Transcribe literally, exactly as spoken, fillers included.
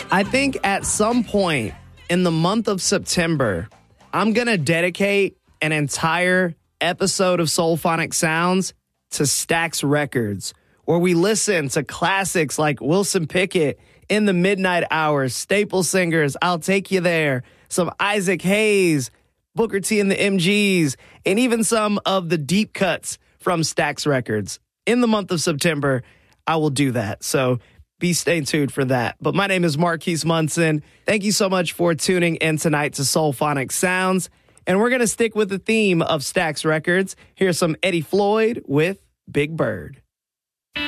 I think at some point in the month of September, I'm going to dedicate an entire episode of Soulphonic Sounds to Stax Records, where we listen to classics like Wilson Pickett, In the Midnight Hours, Staple Singers, I'll Take You There, some Isaac Hayes, Booker T and the M Gs, and even some of the deep cuts from Stax Records. In the month of September, I will do that. So be stay tuned for that. But my name is Marquise Munson. Thank you so much for tuning in tonight to Soulphonic Sounds. And we're going to stick with the theme of Stax Records. Here's some Eddie Floyd with Big Bird.